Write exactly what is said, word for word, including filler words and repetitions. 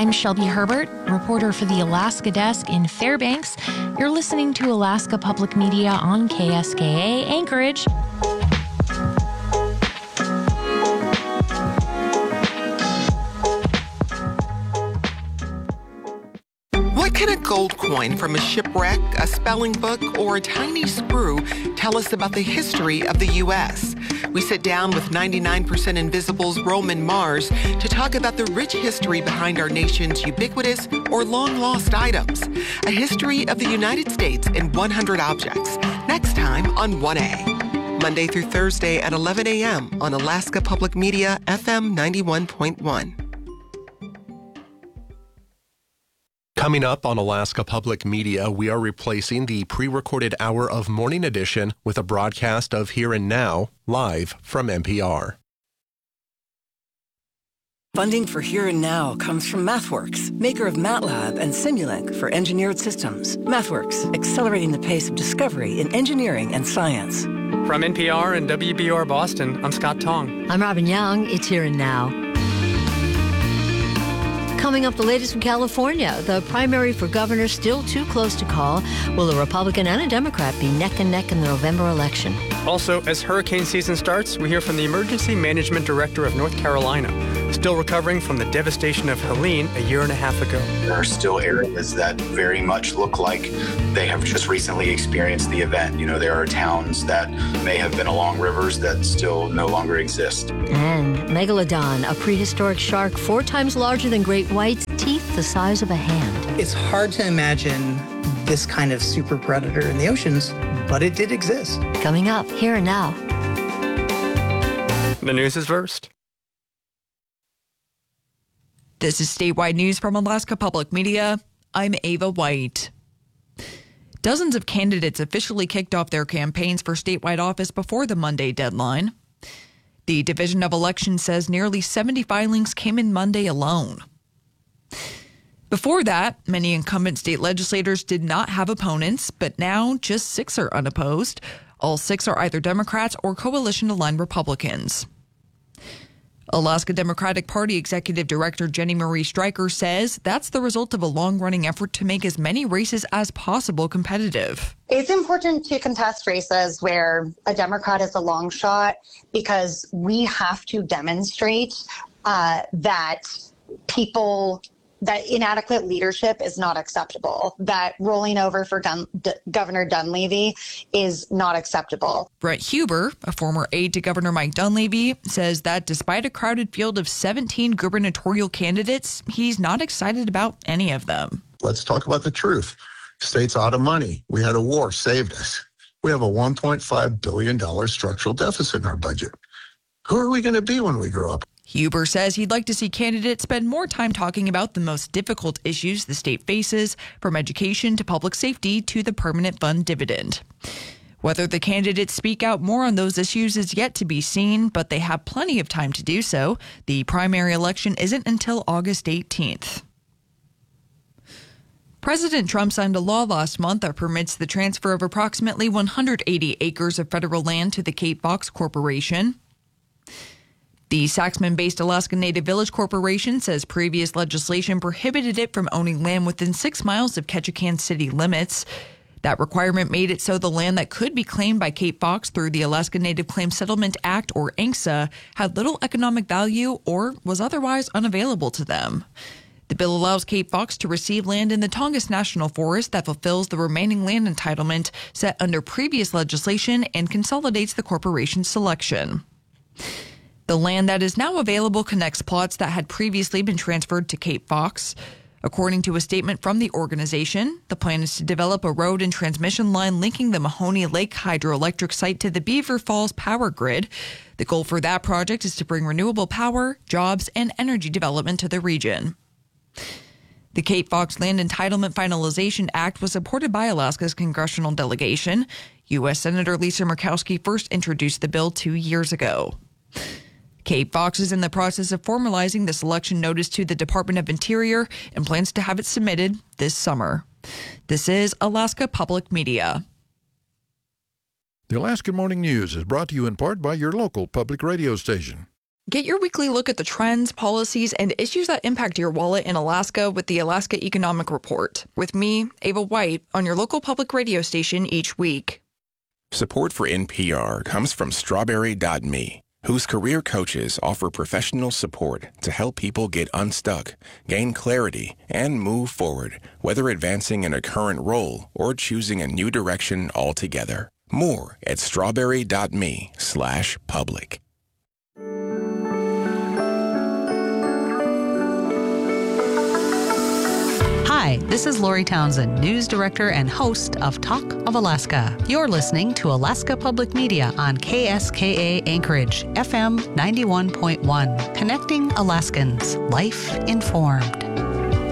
I'm Shelby Herbert, reporter for the Alaska Desk in Fairbanks. You're listening to Alaska Public Media on K S K A Anchorage. What can a gold coin from a shipwreck, a spelling book, or a tiny screw tell us about the history of the U S? We sit down with ninety-nine percent Invisible's Roman Mars to talk about the rich history behind our nation's ubiquitous or long-lost items. A history of the United States in one hundred objects. Next time on one A. Monday through Thursday at eleven a.m. on Alaska Public Media, F M ninety-one point one. Coming up on Alaska Public Media, we are replacing the pre-recorded hour of Morning Edition with a broadcast of Here and Now, live from N P R. Funding for Here and Now comes from MathWorks, maker of MATLAB and Simulink for engineered systems. MathWorks, accelerating the pace of discovery in engineering and science. From N P R and W B U R Boston, I'm Scott Tong. I'm Robin Young. It's Here and Now. Coming up, the latest from California. The primary for governor still too close to call. Will a Republican and a Democrat be neck and neck in the November election? Also, as hurricane season starts, we hear from the Emergency Management Director of North Carolina, still recovering from the devastation of Helene a year and a half ago. There are still areas that very much look like they have just recently experienced the event. You know, there are towns that may have been along rivers that still no longer exist. And Megalodon, a prehistoric shark four times larger than great whites, teeth the size of a hand. It's hard to imagine this kind of super predator in the oceans, but it did exist. Coming up, Here and Now. The news is first. This is statewide news from Alaska Public Media. I'm Ava White. Dozens of candidates officially kicked off their campaigns for statewide office before the Monday deadline. The Division of Elections says nearly seventy filings came in Monday alone. Before that, many incumbent state legislators did not have opponents, but now just six are unopposed. All six are either Democrats or coalition-aligned Republicans. Alaska Democratic Party Executive Director Jenny Marie Stryker says that's the result of a long-running effort to make as many races as possible competitive. It's important to contest races where a Democrat is a long shot because we have to demonstrate uh, that people... that inadequate leadership is not acceptable, that rolling over for Dun- D- Governor Dunleavy is not acceptable. Brett Huber, a former aide to Governor Mike Dunleavy, says that despite a crowded field of seventeen gubernatorial candidates, he's not excited about any of them. Let's talk about the truth. State's out of money. We had a war, saved us. We have a one point five billion dollars structural deficit in our budget. Who are we going to be when we grow up? Huber says he'd like to see candidates spend more time talking about the most difficult issues the state faces, from education to public safety to the permanent fund dividend. Whether the candidates speak out more on those issues is yet to be seen, but they have plenty of time to do so. The primary election isn't until August eighteenth. President Trump signed a law last month that permits the transfer of approximately one hundred eighty acres of federal land to the Cape Fox Corporation. The Saxman-based Alaska Native Village Corporation says previous legislation prohibited it from owning land within six miles of Ketchikan city limits. That requirement made it so the land that could be claimed by Cape Fox through the Alaska Native Claims Settlement Act, or A N C S A, had little economic value or was otherwise unavailable to them. The bill allows Cape Fox to receive land in the Tongass National Forest that fulfills the remaining land entitlement set under previous legislation and consolidates the corporation's selection. The land that is now available connects plots that had previously been transferred to Cape Fox. According to a statement from the organization, the plan is to develop a road and transmission line linking the Mahoney Lake hydroelectric site to the Beaver Falls power grid. The goal for that project is to bring renewable power, jobs, and energy development to the region. The Cape Fox Land Entitlement Finalization Act was supported by Alaska's congressional delegation. U S Senator Lisa Murkowski first introduced the bill two years ago. Cape Fox is in the process of formalizing the selection notice to the Department of Interior and plans to have it submitted this summer. This is Alaska Public Media. The Alaska Morning News is brought to you in part by your local public radio station. Get your weekly look at the trends, policies, and issues that impact your wallet in Alaska with the Alaska Economic Report. With me, Ava White, on your local public radio station each week. Support for N P R comes from Strawberry dot me, whose career coaches offer professional support to help people get unstuck, gain clarity, and move forward, whether advancing in a current role or choosing a new direction altogether. More at strawberry dot me slash public. Hi, this is Lori Townsend, news director and host of Talk of Alaska. You're listening to Alaska Public Media on K S K A Anchorage, F M ninety-one point one, connecting Alaskans, life informed.